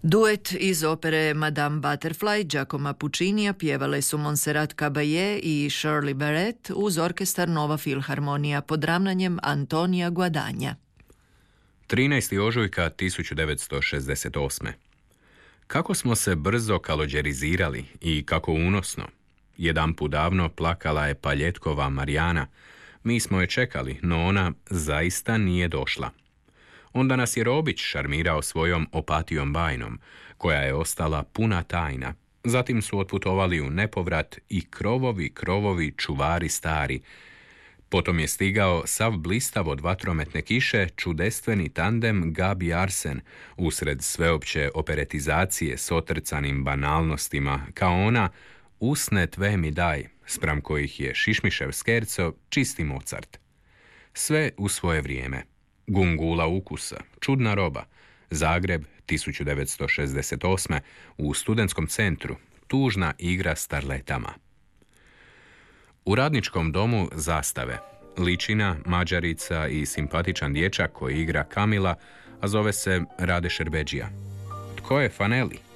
Duet iz opere Madame Butterfly Giacomo Puccinija pjevale su Montserrat Caballé i Shirley Barrett uz orkestar Nova Filharmonija pod ravnanjem Antonija Guadagna. 13. ožujka 1968. Kako smo se brzo kalođerizirali i kako unosno. Jedanput davno plakala je Paljetkova Marijana. Mi smo je čekali, no ona zaista nije došla. Onda nas je Robić šarmirao svojom Opatijom bajnom, koja je ostala puna tajna. Zatim su otputovali u nepovrat i krovovi čuvari stari. Potom je stigao sav blistav od vatrometne kiše čudestveni tandem Gabi Arsen, usred sveopće operetizacije s otrcanim banalnostima, kao ona Usne tve mi daj, spram kojih je Šišmišev Skerco čisti Mozart. Sve u svoje vrijeme. Gungula ukusa, čudna roba, Zagreb 1968. u Studentskom centru, tužna igra starletama. U radničkom domu Zastave, ličina, Mađarica i simpatičan dječak koji igra Kamila, a zove se Rade Šerbedžija. Tko je Faneli?